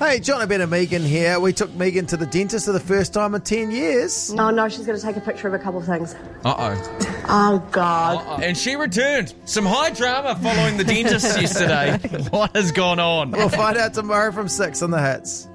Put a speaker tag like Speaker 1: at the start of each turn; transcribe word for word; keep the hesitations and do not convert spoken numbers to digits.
Speaker 1: Hey, John Ben and Megan here. We took Megan to the dentist for the first time in ten years.
Speaker 2: Oh no, she's going to take a picture of a couple of things.
Speaker 3: Uh-oh.
Speaker 2: Oh, God.
Speaker 3: Uh-oh. And she returned. Some high drama following the dentist yesterday. What has gone on?
Speaker 1: We'll find out tomorrow from six on The Hits.